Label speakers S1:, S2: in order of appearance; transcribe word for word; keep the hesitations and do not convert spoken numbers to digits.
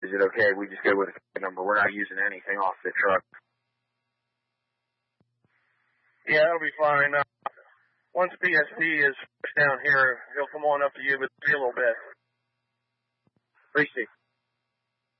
S1: is it okay? We just go with a number. We're not using anything off the truck.
S2: Yeah, that'll be fine. Uh, once P S P is down here, he'll come on up to you, but be a little bit.
S1: Appreciate it.